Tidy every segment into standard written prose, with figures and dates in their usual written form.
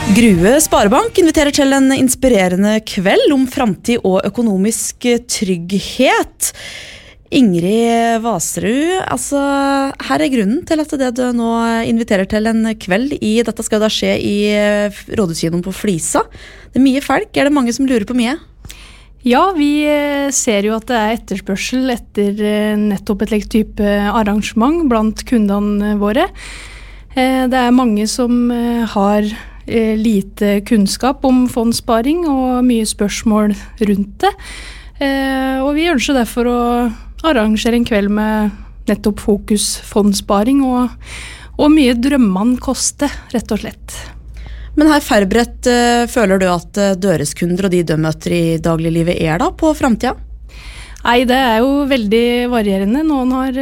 Grue Sparebank inviterer til en inspirerende kveld om framtid og økonomisk trygghet. Ingrid Vaserud, altså her grunnen til at det du nå inviterer til en kveld i, dette skal da skje i Rådhuskinoen på Flisa. Det mye folk, det mange som lurer på mye? Ja, vi ser jo at det etterspørsel etter nettopp et type arrangement blant kundene våre. Det mange som har lite kunnskap om fondssparing og mye spørsmål rundt det. Og vi ønsker derfor å arrangere en kveld med nettopp fokus fondssparing og mye drømmene koster, rett og slett. Men her forberedt føler du at døreskunder og de møter i dagliglivet da på fremtiden? Nei, det jo veldig varierende. Noen har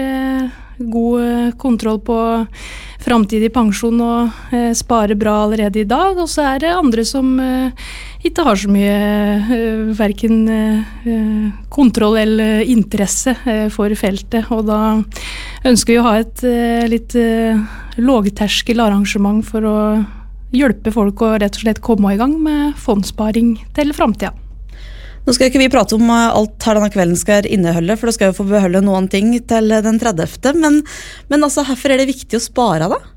god kontroll på framtidig pensjon og sparer bra allerede i dag, og så det andre som ikke har så mye hverken kontroll eller interesse for feltet, og da ønsker vi å ha et litt lågterskel arrangement for å hjelpe folk å rett og slett komme i gang med fondssparing til fremtiden. Nå skal ikke vi prate om alt her denne kvelden skal inneholde, for det skal jo få beholde noen ting til den 30. Men altså, hvorfor det viktig å spare da?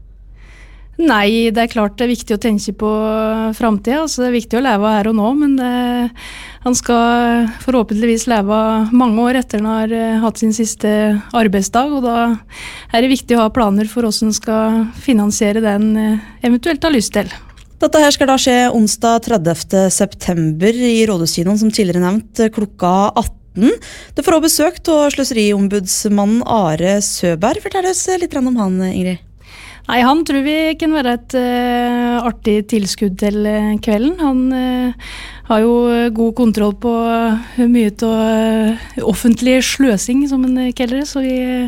Nei, det klart det viktig å tenke på fremtiden, altså det viktig å leve her og nå, men han skal forhåpentligvis leve mange år etter han har hatt sin siste arbeidsdag, og da det viktig å ha planer for hvordan han skal finansiere den eventuelt har lyst til. Dette her skal da skje onsdag 30. september i Rådhuskinoen, som tidligere nevnt, klokka 18. Du får også besøk av sløseriombudsmannen Are Søberg. Fortell oss litt om han, Ingrid. Nei, han tror vi kan være et artig tilskudd til kvelden. Han har jo god kontroll på mye av offentlig sløsing, som han kaller det, så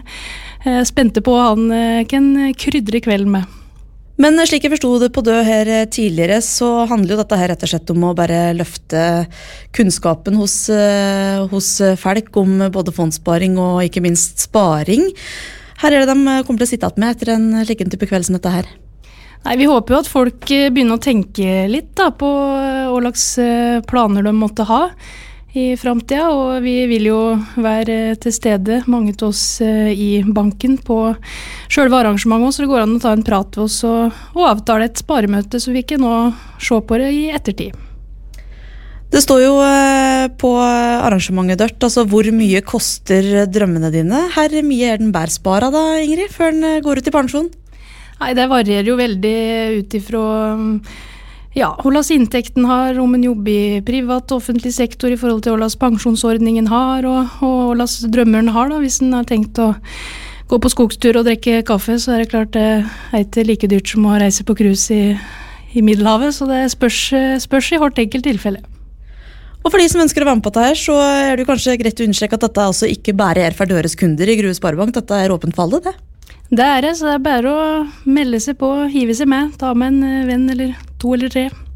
vi spente på han kan krydre kvelden med. Men slik jeg forstod det på død her tidligere, så handler jo dette her rett og slett om å bare løfte kunnskapen hos folk om både fondssparing og ikke minst sparing. Her det de kommer til å sitte med etter en like type kveld som dette her. Nei, vi håper jo at folk begynner å tenke litt da, på hva slags planer de måtte ha i fremtiden, og vi vil jo være til stede, mange til oss i banken på selve arrangementet, så det går an å ta en prat med oss og avtale et sparemøte, så vi kan nå se på det i ettertid. Det står jo på arrangementet dørt, altså hvor mye koster drømmene dine? Her mye den bærspara da, Ingrid, før den går ut i pensjon? Nei, det varierer jo veldig ut ifra hvordan inntekten har, om en jobb i privat og offentlig sektor i forhold til hvordan pensjonsordningen har, og hvordan drømmeren har da, hvis en har tenkt å gå på skogstur og drikke kaffe, så det klart det ikke like dyrt som å reise på cruise i Middelhavet, så det spørs i hvert enkelt tilfelle. Og for de som ønsker å være med på dette her, så det jo kanskje greit å understreke at dette altså ikke bare for deres kunder i Grue Sparebank, dette åpent for alle, det? Det det, så det bare å melde seg på, hive seg med, ta med en venn eller 2 eller 3.